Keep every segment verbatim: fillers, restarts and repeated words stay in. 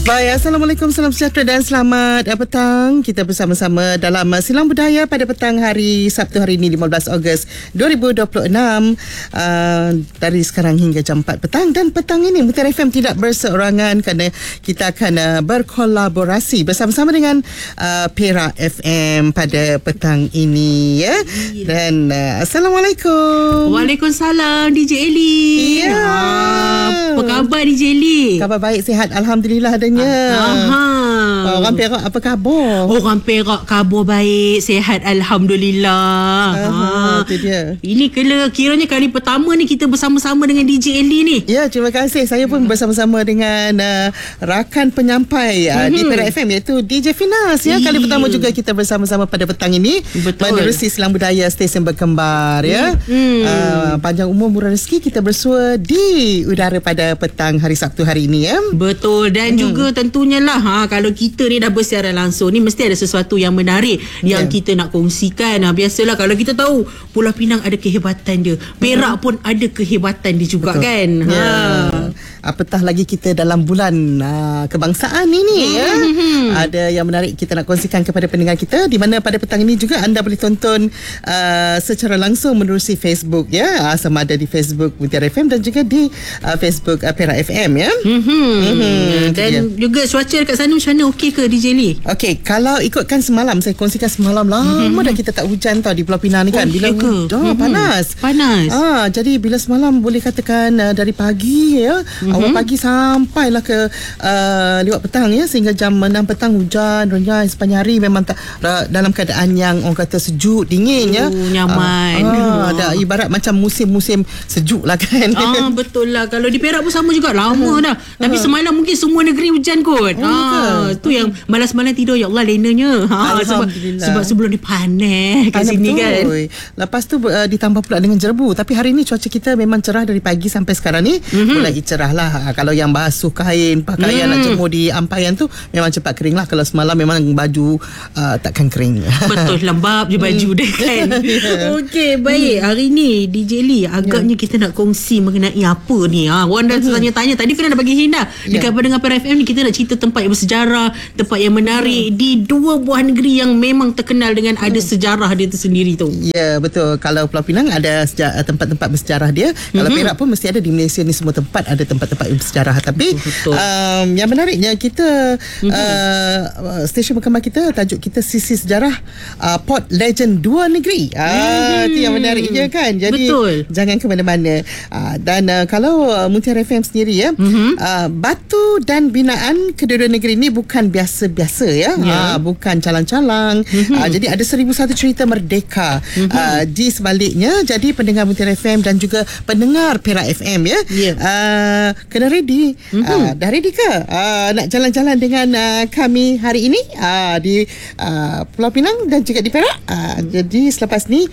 Baik, Assalamualaikum, salam sejahtera dan selamat petang. Kita bersama-sama dalam Silang Budaya pada petang hari Sabtu hari ini lima belas Ogos dua ribu dua puluh enam uh, dari sekarang hingga jam empat petang. Dan petang ini Mutiara F M tidak berseorangan kerana kita akan uh, berkolaborasi bersama-sama dengan uh, Perak F M pada petang ini ya. Dan uh, Assalamualaikum. Waalaikumsalam D J Eli. Ya. Ah, apa khabar D J Eli? Khabar baik, sihat, alhamdulillah adanya. Aha. Orang Perak apa khabar? Orang Perak khabar baik, sihat, alhamdulillah. Aha, itu dia. Ini kira kiranya kali pertama ni kita bersama-sama dengan D J Eli ni. Ya, terima kasih. Saya pun bersama-sama dengan uh, rakan penyampai uh, di Perak F M iaitu D J Finas ya. Kali pertama juga kita bersama-sama pada petang ini. Betul. Menerusi Silang Budaya stesen berkembar ya. Hmm. Uh, panjang umur murah rezeki, kita bersua di udara pada petang hari Sabtu hari ini ya. Betul. Dan hmm. juga tentunya lah ha, kalau kita ni dah bersiaran langsung ni mesti ada sesuatu yang menarik yang yeah. kita nak kongsikan. Ha, biasalah kalau kita tahu Pulau Pinang ada kehebatan dia, Perak hmm. pun ada kehebatan dia juga. Betul. Kan. Ya. Ha. Apatah lagi kita dalam bulan uh, kebangsaan ini hmm. ya. Ada yang menarik kita nak kongsikan kepada pendengar kita, di mana pada petang ini juga anda boleh tonton uh, secara langsung menerusi Facebook ya, uh, sama ada di Facebook Mutiara F M dan juga di uh, Facebook uh, Perak F M ya. Hmm. Hmm. Dan dia. Juga cuaca dekat sana macam mana, okey ke D J Lee? Okey, kalau ikutkan semalam, saya kongsikan semalam lama hmm. dah kita tak hujan tau di Pulau Pinang ni kan. Okay bila ke? Oh, hmm. panas. Panas. Ah, jadi bila semalam boleh katakan uh, dari pagi ya, hmm. awal pagi sampailah ke uh, lewat petang ya, sehingga jam enam petang hujan renyai sepanjang hari. Memang tak, dalam keadaan yang orang kata sejuk, dingin ya. Oh, nyaman. Ah, dah ibarat macam musim-musim sejuk lah kan. Ah, betul lah. Kalau di Perak pun sama juga, lama dah. Tapi semalam mungkin semua negeri hujan kot. Oh, ah, tu yang malas-malas tidur, ya Allah lenanya. Ha, sebab sebab sebelum ni panas kat sini betul. Kan. Lepas tu uh, ditambah pula dengan jerebu. Tapi hari ni cuaca kita memang cerah dari pagi sampai sekarang ni. Mm-hmm. Mulai cerah lah. Kalau yang basuh kain, pakaian mm. nak jemur di ampaian tu memang cepat kering lah. Kalau semalam memang baju uh, takkan kering. Betul, lembab je baju dia kan. Yeah. Okey, baik. Hari ni D J Lee agaknya yeah. kita nak kongsi mengenai apa ni. Ha, orang dah mm. tanya-tanya. Tadi kan dah bagi hina. Yeah. Dekat pendengar Perak F M ni kita nak cerita tempat yang bersejarah, tempat yang menarik mm. di dua buah negeri yang memang terkenal dengan ada sejarah dia tersendiri tu. Ya, yeah, betul. Kalau Pulau Pinang ada sejarah, tempat-tempat bersejarah dia. Mm-hmm. Kalau Perak pun mesti ada. Di Malaysia ni semua tempat ada tempat-tempat bersejarah. Tapi um, yang menariknya kita mm-hmm. uh, stesen berkembang kita, tajuk kita Sisi Sejarah uh, Port Legend Dua Negeri. Ah, mm-hmm. Itu yang menariknya kan. Jadi betul. Jangan ke mana-mana. Uh, dan uh, kalau uh, Mutiara F M sendiri ya, mm-hmm. uh, batu dan binaan kedua-dua negeri ni bukan biasa-biasa ya. Yeah. Uh, bukan calang-calang. Mm-hmm. Uh, jadi ada seribu satu cerita merdeka mm-hmm. uh, di sebaliknya. Jadi pendengar Mutiara F M dan juga pendengar Perak F M ya, yeah. uh, kena ready. Mm-hmm. Uh, dah ready ke uh, nak jalan-jalan dengan uh, kami hari ini uh, di uh, Pulau Pinang dan juga di Perak. Uh, jadi selepas ni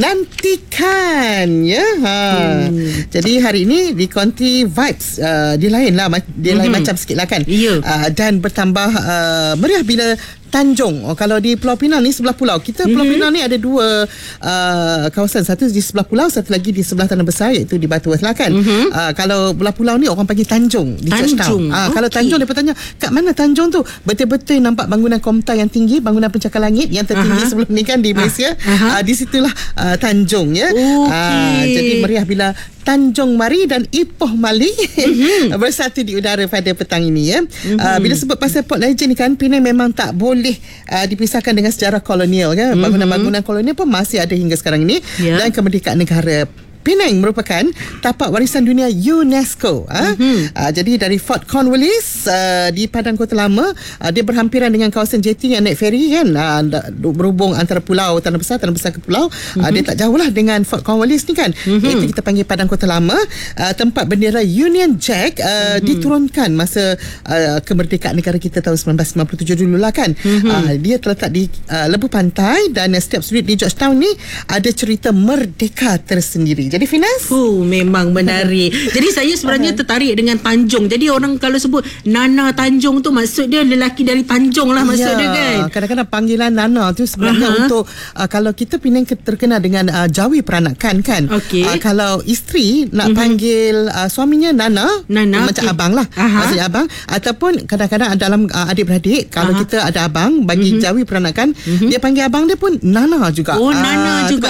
nantikan ya. Uh, mm. Jadi hari ini di Konti vibes uh, dia lain lah, dia mm-hmm. lain macam sikit lah kan. Yeah. Uh, dan bertambah uh, meriah bila Tanjung. Oh, kalau di Pulau Pinang ni sebelah pulau. Kita Pulau mm-hmm. Pinang ni ada dua uh, kawasan. Satu di sebelah pulau, satu lagi di sebelah Tanah Besar iaitu di Batu lah kan. Mm-hmm. Uh, kalau belah pulau ni orang panggil Tanjung di Georgetown. Uh, okay. Kalau Tanjung dia bertanya, kat mana Tanjung tu? Betul-betul nampak bangunan Komtar yang tinggi, bangunan pencakar langit yang tertinggi uh-huh. sebelum ni kan di Malaysia. Uh-huh. Uh, di situlah uh, Tanjung ya. Okay. Uh, jadi meriah bila Tanjung Mari dan Ipoh Mali mm-hmm. bersatu di udara pada petang ini ya. Mm-hmm. Uh, bila sebut pasal Port Legend ni kan, Penang memang tak boleh uh, dipisahkan dengan sejarah kolonial kan. Mm-hmm. Bangunan-bangunan kolonial pun masih ada hingga sekarang ini. Yeah. Dan kemerdekaan negara Penang merupakan tapak warisan dunia UNESCO. Mm-hmm. Ha? Uh, jadi dari Fort Cornwallis uh, di Padang Kota Lama, uh, dia berhampiran dengan kawasan jetty yang naik ferry kan, uh, berhubung antara pulau Tanah Besar, Tanah Besar ke pulau. Mm-hmm. Uh, dia tak jauh lah dengan Fort Cornwallis ni kan. Mm-hmm. Itu kita panggil Padang Kota Lama. Uh, tempat bendera Union Jack uh, mm-hmm. diturunkan masa uh, kemerdekaan negara kita tahun sembilan belas sembilan puluh tujuh dulu lah kan. Mm-hmm. Uh, dia terletak di uh, lebuh pantai dan uh, setiap sudut di Georgetown ni ada cerita merdeka tersendiri. Jadi Finas? Oh, memang menarik. Jadi saya sebenarnya tertarik dengan Tanjung. Jadi orang kalau sebut Nana Tanjung tu maksud dia lelaki dari Tanjung lah maksud ya, dia kan. Kadang-kadang panggilan Nana tu sebenarnya uh-huh. untuk uh, kalau kita Penang terkenal dengan uh, jawi peranakan kan. Okay. Uh, kalau isteri nak uh-huh. panggil uh, suaminya Nana, Nana macam okay. abang lah. Uh-huh. Maksudnya abang. Ataupun kadang-kadang dalam uh, adik-beradik kalau uh-huh. kita ada abang bagi uh-huh. jawi peranakan, uh-huh. dia panggil abang dia pun Nana juga. Oh, Nana uh, juga.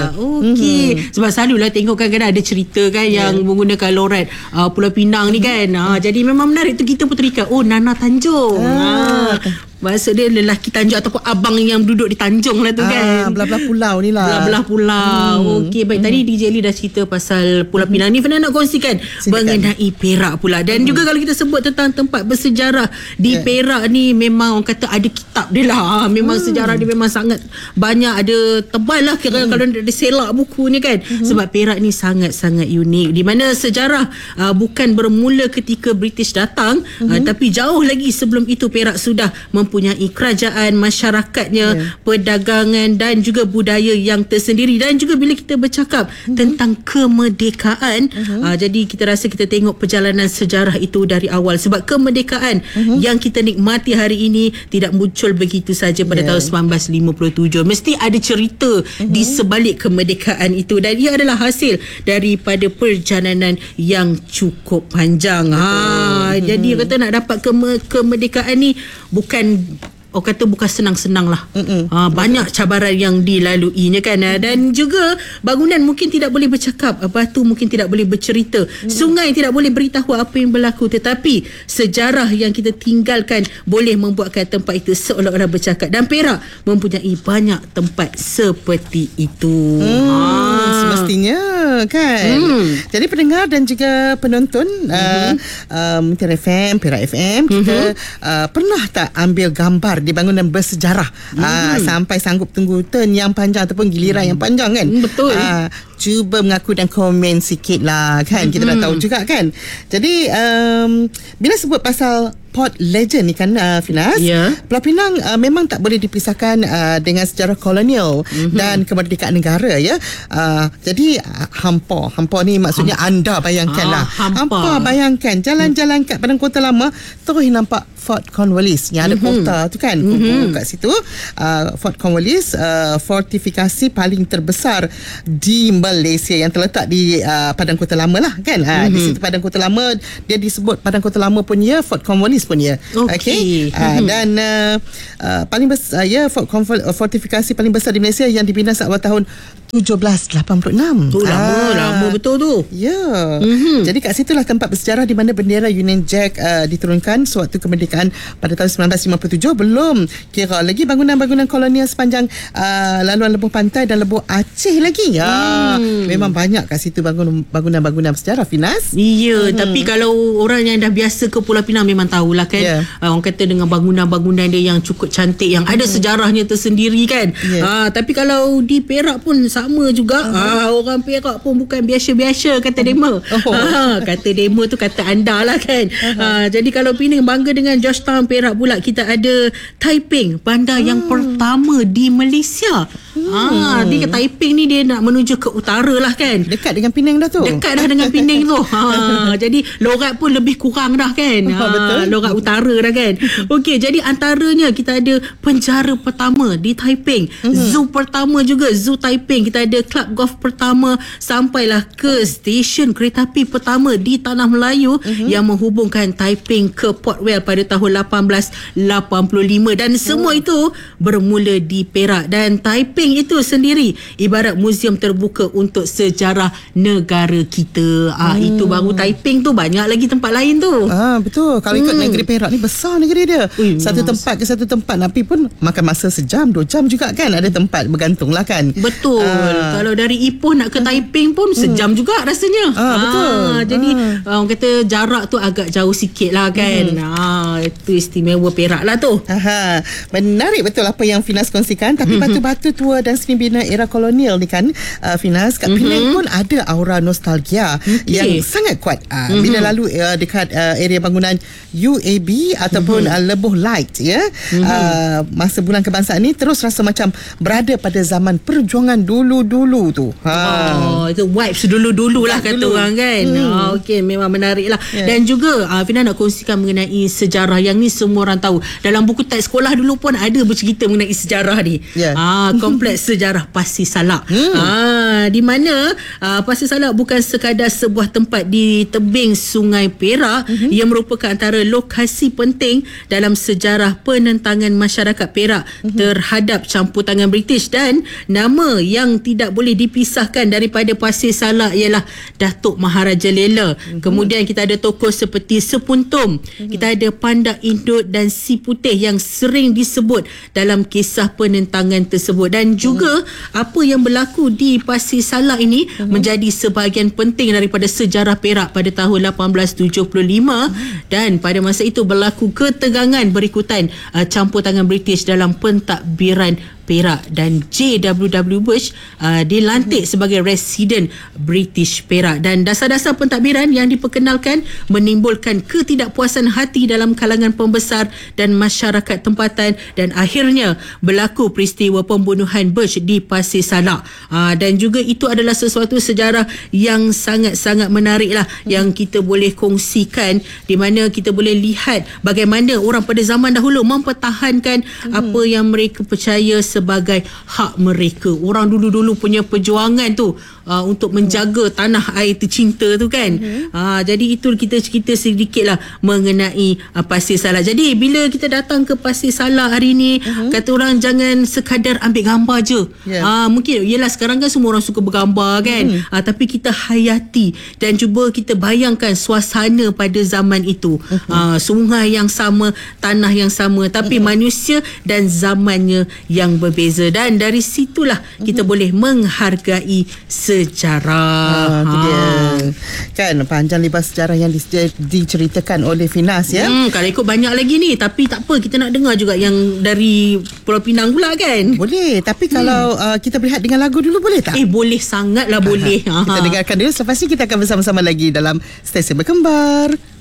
Okey. Uh-huh. Sebab selalulah tengok kadang-kadang ada cerita kan yeah. yang menggunakan loret uh, Pulau Pinang ni kan. Uh, jadi memang menarik tu kita pun terikat. Oh, Nana Tanjung. Ah. Uh. Maksud dia lelaki Tanjung ataupun abang yang duduk di Tanjung lah tu ah, kan. Belah-belah pulau ni lah. Belah-belah pulau. Hmm. Okey, baik. Hmm. Tadi D J Lee dah cerita pasal Pulau Pinang ni. Fina nak kongsikan Silakan. mengenai Perak pula. Dan hmm. juga kalau kita sebut tentang tempat bersejarah di yeah. Perak ni, memang orang kata ada kitab dia lah. Memang hmm. sejarah dia memang sangat banyak. Ada tebal lah kira hmm. kalau dia selak buku ni kan. Hmm. Sebab Perak ni sangat-sangat unik. Di mana sejarah uh, bukan bermula ketika British datang. Hmm. Uh, tapi jauh lagi sebelum itu Perak sudah mempunyai kerajaan, masyarakatnya, yeah. perdagangan dan juga budaya yang tersendiri. Dan juga bila kita bercakap uh-huh. tentang kemerdekaan, uh-huh. uh, jadi kita rasa kita tengok perjalanan sejarah itu dari awal. Sebab kemerdekaan uh-huh. yang kita nikmati hari ini tidak muncul begitu saja pada yeah. tahun sembilan belas lima puluh tujuh. Mesti ada cerita uh-huh. di sebalik kemerdekaan itu, dan ia adalah hasil daripada perjalanan yang cukup panjang. Ha, uh-huh. Jadi kata nak dapat keme- kemerdekaan ni bukan, orang kata bukan senang-senang lah. Ha, banyak cabaran yang dilaluinya kan. Dan juga bangunan mungkin tidak boleh bercakap, batu mungkin tidak boleh bercerita, sungai tidak boleh beritahu apa yang berlaku, tetapi sejarah yang kita tinggalkan boleh membuatkan tempat itu seolah-olah bercakap. Dan Perak mempunyai banyak tempat seperti itu. hmm, ha. Semestinya kan. hmm. Jadi pendengar dan juga penonton uh, um, Mutiara F M, Perak F M, kita uh, pernah tak ambil gambar di bangunan bersejarah hmm. uh, sampai sanggup tunggu turn yang panjang ataupun giliran hmm. yang panjang kan? Betul. Uh, cuba mengaku dan komen sikit lah kan. Kita hmm. dah tahu juga kan. Jadi um, bila sebut pasal Port Legend ni kan uh, Finas, yeah. Pulau Pinang uh, memang tak boleh dipisahkan uh, dengan sejarah kolonial mm-hmm. dan kemerdekaan negara ya. Uh, jadi uh, hampa, hampa ni maksudnya Ham- anda bayangkanlah. Ah, hampa. hampa bayangkan jalan-jalan kat Padang Kota Lama terus nampak Fort Cornwallis yang ada mm-hmm. kota tu kan. Mm-hmm. Kat situ uh, Fort Cornwallis uh, fortifikasi paling terbesar di Malaysia yang terletak di uh, Padang Kota Lama lah kan. Mm-hmm. Uh, di situ Padang Kota Lama, dia disebut Padang Kota Lama pun ya, Fort Cornwallis pun ya. Okey. Okay? Uh, dan uh, uh, paling besar uh, ya Fort Conf- fortifikasi paling besar di Malaysia yang dibina saat awal tahun tujuh belas lapan puluh enam. Tu lama, ah. lama betul tu. Ya. Yeah. Mm-hmm. Jadi kat situlah tempat bersejarah di mana bendera Union Jack uh, diturunkan sewaktu kemerdekaan pada tahun sembilan belas lima puluh tujuh. Belum kira lagi bangunan-bangunan kolonial sepanjang uh, laluan lebuh pantai dan lebuh Aceh lagi. Ya. Hmm. Memang banyak kat situ bangun- bangunan-bangunan bersejarah Finas. Iya, hmm. tapi kalau orang yang dah biasa ke Pulau Pinang memang tahulah kan. Yeah. Uh, orang kata dengan bangunan-bangunan dia yang cukup cantik, yang ada hmm. sejarahnya tersendiri kan. Yeah. Uh, tapi kalau di Perak pun sama juga. Uh-huh. Uh, orang Perak pun bukan biasa-biasa kata demo. Oh. Uh, kata demo tu kata anda lah kan. Uh-huh. Uh, jadi kalau Penang bangga dengan Georgetown, Perak pula kita ada Taiping, bandar hmm. yang pertama di Malaysia. Hmm. Ah, dia ke Taiping ni dia nak menuju ke utara lah kan. Dekat dengan Penang dah tu. Dekat dah dengan Penang tu. Ha, jadi lorat pun lebih kurang dah kan. Ha, betul. Lorat utara dah kan. Okey, jadi antaranya kita ada penjara pertama di Taiping, hmm. zoo pertama juga, Zoo Taiping. Kita ada klub golf pertama, sampailah ke stesen kereta api pertama di Tanah Melayu uh-huh. yang menghubungkan Taiping ke Port Well pada tahun lapan belas lapan puluh lima. Dan semua oh. itu bermula di Perak. Dan Taiping itu sendiri ibarat muzium terbuka untuk sejarah negara kita. Ah, hmm. Itu baru Taiping tu, banyak lagi tempat lain tu. Ah, betul. Kalau ikut hmm. negeri Perak ni besar negeri dia. Ui, satu mas. tempat ke satu tempat nak pergi pun makan masa sejam dua jam juga kan. Ada tempat bergantung lah kan. Betul. Ah. Kalau dari Ipoh nak ke Taiping pun sejam hmm. juga rasanya. Ah, betul. Ah, jadi ah. orang kata jarak tu agak jauh sikit lah kan. Hmm. Ah, itu istimewa Perak lah tu. Aha. Menarik betul apa yang Finas kongsikan. Tapi batu-batu tua peristiwa dan seni bina era kolonial ni kan, uh, Finas, kat Penang mm-hmm. pun ada aura nostalgia okay. yang sangat kuat. Uh, mm-hmm. Bila lalu uh, dekat uh, area bangunan U A B ataupun mm-hmm. uh, Lebuh Light ya, mm-hmm. uh, masa bulan kebangsaan ni terus rasa macam berada pada zaman perjuangan dulu-dulu tu. Ha. Oh, itu vibes dulu-dulu lah kata dulu. Orang kan. Hmm. Oh, okey, memang menarik lah. Yeah. Dan juga uh, Fina nak kongsikan mengenai sejarah yang ni semua orang tahu. Dalam buku teks sekolah dulu pun ada bercerita mengenai sejarah ni. Yeah. Ah, kompleks sejarah Pasir Salak. Hmm. Ah, di mana uh, Pasir Salak bukan sekadar sebuah tempat di tebing Sungai Perak, mm-hmm. yang merupakan antara lokasi penting dalam sejarah penentangan masyarakat Perak mm-hmm. terhadap campur tangan British, dan nama yang tidak boleh dipisahkan daripada Pasir Salak ialah Datuk Maharaja Lela. Mm-hmm. Kemudian kita ada tokoh seperti Sepuntum, mm-hmm. kita ada Pandak Indut dan Si Putih yang sering disebut dalam kisah penentangan tersebut, dan juga mm-hmm. apa yang berlaku di Pasir Salak ini mm-hmm. menjadi sebahagian penting daripada sejarah Perak pada tahun lapan belas tujuh puluh lima, mm-hmm. dan pada masa itu berlaku ketegangan berikutan uh, campur tangan British dalam pentadbiran Perak, dan J W W Bush uh, dilantik mm-hmm. sebagai Resident British Perak, dan dasar-dasar pentadbiran yang diperkenalkan menimbulkan ketidakpuasan hati dalam kalangan pembesar dan masyarakat tempatan, dan akhirnya berlaku peristiwa pembunuhan Bush di Pasir Salak. Uh, dan juga itu adalah sesuatu sejarah yang sangat-sangat menarik lah, mm-hmm. yang kita boleh kongsikan, di mana kita boleh lihat bagaimana orang pada zaman dahulu mempertahankan mm-hmm. apa yang mereka percaya sebagai hak mereka. Orang dulu-dulu punya perjuangan tu uh, untuk menjaga tanah air tercinta tu kan. Mm-hmm. Uh, jadi itu kita cerita sedikit lah mengenai uh, Pasir Salak. Jadi bila kita datang ke Pasir Salak hari ni, mm-hmm. kata orang jangan sekadar ambil gambar je. Yeah. Uh, mungkin yelah sekarang kan semua orang suka bergambar kan. Mm-hmm. Uh, tapi kita hayati dan cuba kita bayangkan suasana pada zaman itu. Mm-hmm. Uh, sungai yang sama, tanah yang sama, tapi mm-hmm. manusia dan zamannya yang berbeza, dan dari situlah kita mm-hmm. boleh menghargai sejarah. Ah, ha. Dia. Kan panjang lebar sejarah yang di, diceritakan oleh Finas ya. Hmm, kalau ikut banyak lagi ni, tapi tak apa, kita nak dengar juga yang dari Pulau Pinang pula kan. Boleh, tapi kalau hmm. uh, kita berehat dengan lagu dulu boleh tak? Eh boleh sangatlah boleh. Kita dengarkan dulu, selepas ni kita akan bersama-sama lagi dalam Stesen Berkembar.